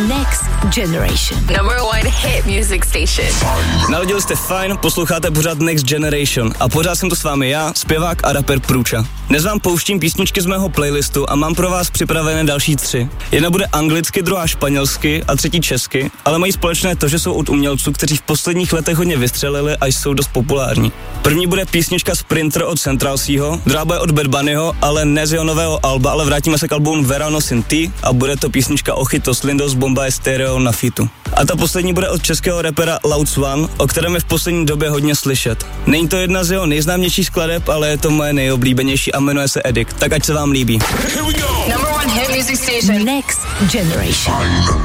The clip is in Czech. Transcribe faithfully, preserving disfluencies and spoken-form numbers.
Next Generation. Number one hit music station. Narodili jste fajn, posloucháte pořád Next Generation a pořád jsem to s vámi já, zpěvák a rapper Průča. Dnes vám pouštím písničky z mého playlistu a mám pro vás připravené další tři. Jedna bude anglicky, druhá španělsky a třetí česky, ale mají společné to, že jsou od umělců, kteří v posledních letech hodně vystřelili a jsou dost populární. První bude písnička Sprinter od Central Seaho, druhá bude od Bad Bunnyho, ale ne z jeho nového alba, ale vrátíme se k albumu Verano Sin Ti a bude to písnička Ojitos Lindos Bomba Estéreo na featu. A ta poslední bude od českého rapera Loud Swan, o kterém je v poslední době hodně slyšet. Není to jedna z jeho nejznámějších skladeb, ale je to moje nejoblíbenější a jmenuje se Addict, tak ať se vám líbí. Number one hit music station. Next Generation.